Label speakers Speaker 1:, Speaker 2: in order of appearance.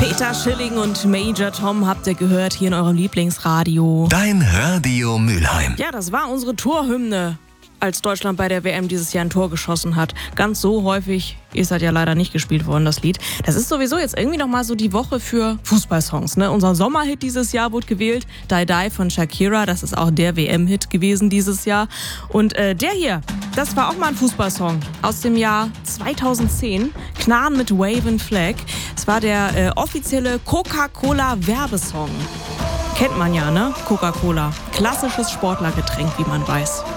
Speaker 1: Peter Schilling und Major Tom habt ihr gehört hier in eurem Lieblingsradio.
Speaker 2: Dein Radio Mülheim.
Speaker 1: Ja, das war unsere Torhymne, als Deutschland bei der WM dieses Jahr ein Tor geschossen hat. Ganz so häufig ist halt ja leider nicht gespielt worden, das Lied. Das ist sowieso jetzt irgendwie noch mal so die Woche für Fußballsongs, ne? Unser Sommerhit dieses Jahr wurde gewählt, Die Die von Shakira. Das ist auch der WM-Hit gewesen dieses Jahr. Und der hier, das war auch mal ein Fußballsong aus dem Jahr 2010. Knarren mit Wavin' Flag. Es war der offizielle Coca-Cola-Werbesong. Kennt man ja, ne? Coca-Cola. Klassisches Sportlergetränk, wie man weiß.